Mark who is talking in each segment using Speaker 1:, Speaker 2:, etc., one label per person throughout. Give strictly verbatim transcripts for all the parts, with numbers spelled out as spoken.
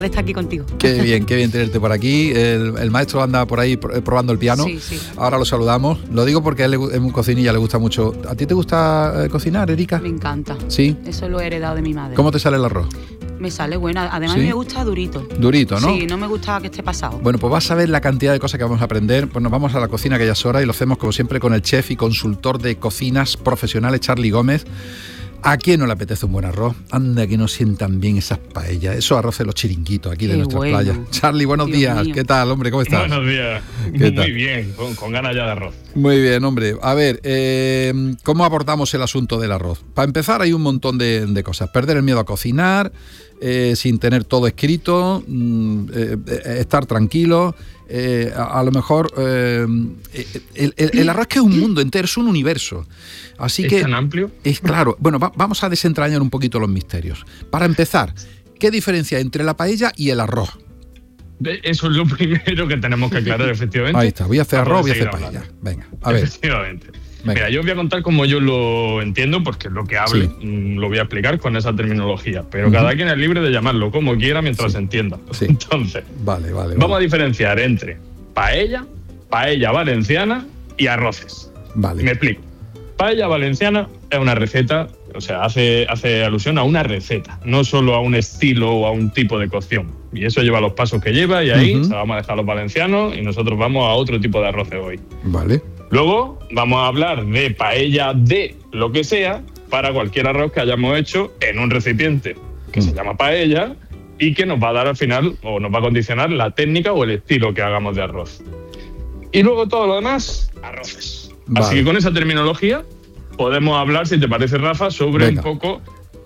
Speaker 1: Está aquí contigo.
Speaker 2: Qué bien, qué bien tenerte por aquí. El, el maestro anda por ahí probando el piano.
Speaker 1: Sí, sí.
Speaker 2: Ahora lo saludamos. Lo digo porque a él es un cocinilla, le gusta mucho. ¿A ti te gusta eh, cocinar, Erika?
Speaker 1: Me encanta.
Speaker 2: Sí.
Speaker 1: Eso lo he heredado de mi madre.
Speaker 2: ¿Cómo te sale el arroz?
Speaker 1: Me sale bueno. Además
Speaker 2: ¿Sí?
Speaker 1: me gusta durito.
Speaker 2: Durito, ¿no?
Speaker 1: Sí, no me gusta que esté pasado.
Speaker 2: Bueno, pues vas a ver la cantidad de cosas que vamos a aprender. Pues nos vamos a la cocina que ya es hora y lo hacemos como siempre con el chef y consultor de cocinas profesionales, Charly Gómez. ¿A quién no le apetece un buen arroz? Anda, que no sientan bien esas paellas, esos arroces de los chiringuitos aquí de
Speaker 1: Qué
Speaker 2: nuestras
Speaker 1: bueno.
Speaker 2: playas. Charly, buenos
Speaker 1: Dios
Speaker 2: días.
Speaker 1: mío.
Speaker 2: ¿Qué tal, hombre? ¿Cómo estás?
Speaker 3: Buenos días.
Speaker 2: ¿Qué
Speaker 3: Muy
Speaker 2: tal?
Speaker 3: bien, con, con ganas ya de arroz.
Speaker 2: Muy bien, hombre. A ver, eh, ¿cómo abordamos el asunto del arroz? Para empezar, hay un montón de, de cosas. Perder el miedo a cocinar, eh, sin tener todo escrito, mm, eh, eh, estar tranquilo. Eh, a, a lo mejor eh, el, el, el arroz que es un mundo entero, es un universo. Así
Speaker 3: ¿Es
Speaker 2: que
Speaker 3: tan amplio?
Speaker 2: es claro. Bueno, va, vamos a desentrañar un poquito los misterios. Para empezar, ¿qué diferencia hay entre la paella y el arroz?
Speaker 3: Eso es lo primero que tenemos que aclarar, efectivamente.
Speaker 2: Ahí está, voy a hacer
Speaker 3: para
Speaker 2: arroz, voy a
Speaker 3: poder
Speaker 2: hacer
Speaker 3: seguir
Speaker 2: paella.
Speaker 3: hablando.
Speaker 2: Venga, a ver.
Speaker 3: Efectivamente.
Speaker 2: Venga.
Speaker 3: Mira, yo os voy a contar cómo yo lo entiendo, porque lo que hable
Speaker 2: Sí.
Speaker 3: mm, lo voy a explicar con esa terminología. Pero
Speaker 2: Ujú.
Speaker 3: cada quien es libre de llamarlo como quiera mientras
Speaker 2: Sí.
Speaker 3: se entienda.
Speaker 2: Sí.
Speaker 3: Entonces,
Speaker 2: Vale, vale.
Speaker 3: vamos a
Speaker 2: vale.
Speaker 3: diferenciar entre paella, paella valenciana y arroces.
Speaker 2: Vale.
Speaker 3: Me explico. Paella valenciana es una receta, o sea, hace, hace alusión a una receta, no solo a un estilo o a un tipo de cocción. Y eso lleva los pasos que lleva y ahí
Speaker 2: Ujú.
Speaker 3: se la vamos a dejar a los valencianos y nosotros vamos a otro tipo de arroces hoy.
Speaker 2: Vale.
Speaker 3: Luego vamos a hablar de paella de lo que sea para cualquier arroz que hayamos hecho en un recipiente que
Speaker 2: Mm.
Speaker 3: se llama paella y que nos va a dar al final o nos va a condicionar la técnica o el estilo que hagamos de arroz. Y luego todo lo demás, arroces.
Speaker 2: Vale.
Speaker 3: Así que con esa terminología podemos hablar, si te parece, Rafa, sobre
Speaker 2: Venga.
Speaker 3: un poco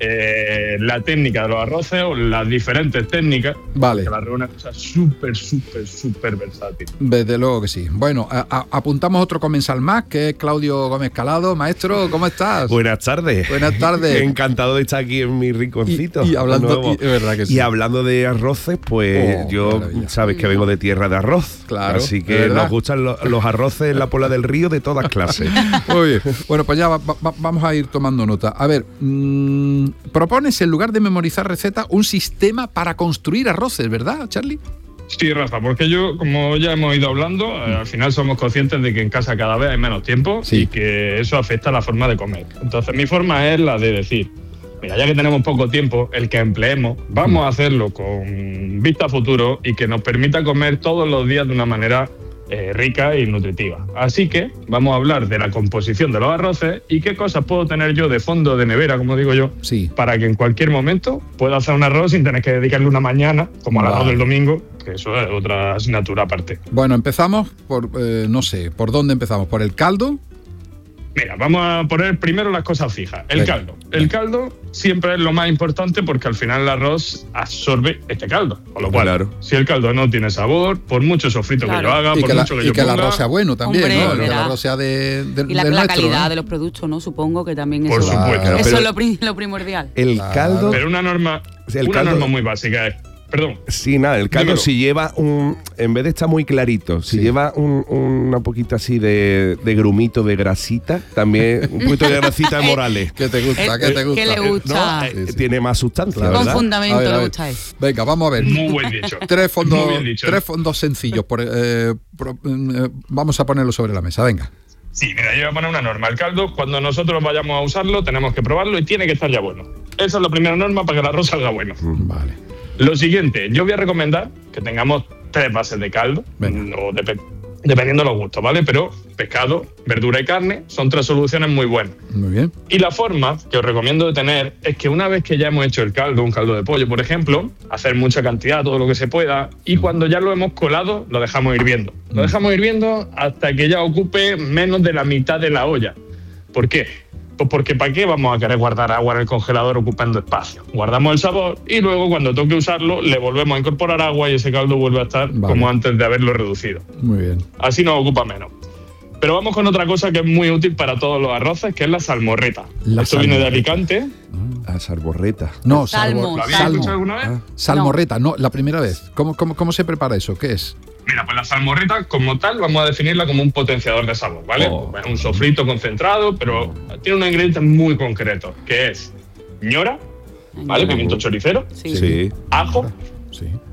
Speaker 3: eh, la técnica de los arroces o las diferentes técnicas.
Speaker 2: Vale.
Speaker 3: Que la arroz es una cosa súper, súper, súper versátil.
Speaker 2: Desde luego que sí. Bueno, a- a- apuntamos otro comensal más, que es Claudio Gómez Calado. Maestro, ¿cómo estás?
Speaker 4: Buenas tardes.
Speaker 2: Buenas tardes.
Speaker 4: Encantado de estar aquí en mi rinconcito.
Speaker 2: Y- y hablando-
Speaker 4: de nuevo.
Speaker 2: y- es verdad que sí.
Speaker 4: Y hablando de arroces, pues
Speaker 2: Oh,
Speaker 4: yo,
Speaker 2: maravilla.
Speaker 4: sabes que vengo de tierra de arroz.
Speaker 2: Claro,
Speaker 4: Así
Speaker 2: es
Speaker 4: que
Speaker 2: verdad.
Speaker 4: nos gustan lo- los arroces en la Puebla del Río de todas clases.
Speaker 2: Muy bien. Bueno, pues ya va- va- vamos a ir tomando nota. A ver, mmm, propones en lugar de memorizar recetas un sistema para construir arroces, ¿verdad, Charly?
Speaker 3: Sí, Rafa, porque yo, como ya hemos ido hablando, eh, al final somos conscientes de que en casa cada vez hay menos tiempo
Speaker 2: Sí.
Speaker 3: y que eso afecta a la forma de comer. Entonces, mi forma es la de decir, mira, ya que tenemos poco tiempo, el que empleemos, vamos a hacerlo con vista a futuro y que nos permita comer todos los días de una manera eh, rica y nutritiva. Así que vamos a hablar de la composición de los arroces y qué cosas puedo tener yo de fondo de nevera, como digo yo,
Speaker 2: Sí.
Speaker 3: para que en cualquier momento pueda hacer un arroz sin tener que dedicarle una mañana, como al arroz
Speaker 2: Vale.
Speaker 3: del domingo, que eso es otra asignatura aparte.
Speaker 2: Bueno, empezamos por, eh, no sé, ¿por dónde empezamos? ¿Por el caldo?
Speaker 3: Mira, vamos a poner primero las cosas fijas. El
Speaker 2: Venga,
Speaker 3: caldo. El caldo siempre es lo más importante porque al final el arroz absorbe este caldo. Con lo cual,
Speaker 4: Claro.
Speaker 3: si el caldo no tiene sabor, por mucho sofrito
Speaker 1: Claro.
Speaker 3: que yo haga,
Speaker 2: Y
Speaker 3: por
Speaker 2: que, la-
Speaker 3: mucho que
Speaker 2: y
Speaker 3: yo
Speaker 2: que el
Speaker 3: ponga,
Speaker 2: arroz sea bueno también,
Speaker 1: Hombre,
Speaker 2: ¿no? Que el
Speaker 1: verá.
Speaker 2: arroz sea de, de-
Speaker 1: Y la,
Speaker 2: del
Speaker 1: la
Speaker 2: nuestro,
Speaker 1: calidad
Speaker 2: ¿no?
Speaker 1: de los productos, ¿no? Supongo que también
Speaker 3: Por
Speaker 1: eso,
Speaker 3: supuesto.
Speaker 2: Claro.
Speaker 1: eso
Speaker 4: Pero-
Speaker 1: es lo, pri- lo primordial.
Speaker 4: El
Speaker 2: Claro.
Speaker 4: caldo.
Speaker 3: pero una norma,
Speaker 4: Sí, el
Speaker 3: una
Speaker 4: caldo-
Speaker 3: norma muy básica es, perdón,
Speaker 4: Sí, nada, el caldo
Speaker 3: Dímelo.
Speaker 4: si lleva un. En vez de estar muy clarito, si
Speaker 2: Sí.
Speaker 4: lleva un, una poquita así de, de grumito de grasita, también un poquito de grasita de Morales.
Speaker 2: ¿Qué te gusta?
Speaker 1: Eh,
Speaker 2: ¿Qué te gusta?
Speaker 1: ¿qué le gusta?
Speaker 4: ¿no? Eh,
Speaker 2: Sí, sí.
Speaker 4: Tiene más sustancia,
Speaker 2: Claro.
Speaker 1: Con
Speaker 4: ¿verdad?
Speaker 1: fundamento
Speaker 2: A ver, a
Speaker 1: le
Speaker 2: ver.
Speaker 1: gusta eso.
Speaker 2: Venga, vamos a ver.
Speaker 3: muy buen dicho.
Speaker 2: Tres fondos,
Speaker 3: Muy bien dicho.
Speaker 2: tres fondos sencillos. Por, eh, pro- eh, vamos a ponerlo sobre la mesa, venga.
Speaker 3: Sí, mira, yo voy a poner una norma. El caldo, cuando nosotros vayamos a usarlo, tenemos que probarlo y tiene que estar ya bueno. Esa es la primera norma para que el arroz salga bueno.
Speaker 2: Vale.
Speaker 3: Lo siguiente, yo voy a recomendar que tengamos tres bases de caldo,
Speaker 2: Venga.
Speaker 3: o depe- dependiendo de los gustos, ¿vale? Pero pescado, verdura y carne son tres soluciones muy buenas.
Speaker 2: Muy bien.
Speaker 3: Y la forma que os recomiendo de tener es que una vez que ya hemos hecho el caldo, un caldo de pollo, por ejemplo, hacer mucha cantidad, todo lo que se pueda, y cuando ya lo hemos colado, lo dejamos hirviendo. Lo dejamos hirviendo hasta que ya ocupe menos de la mitad de la olla. ¿Por qué? Pues porque ¿para qué vamos a querer guardar agua en el congelador ocupando espacio? Guardamos el sabor y luego cuando toque usarlo le volvemos a incorporar agua y ese caldo vuelve a estar
Speaker 2: Vale.
Speaker 3: como antes de haberlo reducido.
Speaker 2: Muy bien.
Speaker 3: Así nos ocupa menos. Pero vamos con otra cosa que es muy útil para todos los arroces, que es la salmorreta.
Speaker 2: La
Speaker 3: Esto viene de
Speaker 2: salmorreta.
Speaker 3: Alicante.
Speaker 4: A salvorreta.
Speaker 2: No,
Speaker 1: Salmo,
Speaker 2: salmo.
Speaker 3: ¿Lo habéis
Speaker 1: Salmo.
Speaker 3: escuchado alguna vez?
Speaker 4: Ah.
Speaker 2: Salmorreta, no, la primera vez. ¿Cómo, cómo, ¿Cómo se prepara eso? ¿Qué es?
Speaker 3: Mira, pues la salmorreta como tal vamos a definirla como un potenciador de sabor, ¿vale?
Speaker 2: Oh.
Speaker 3: Pues es un sofrito concentrado, pero tiene unos ingredientes muy concretos, que es ñora, ¿vale? Pimiento choricero,
Speaker 1: Sí.
Speaker 4: Sí.
Speaker 3: ajo,
Speaker 2: Sí.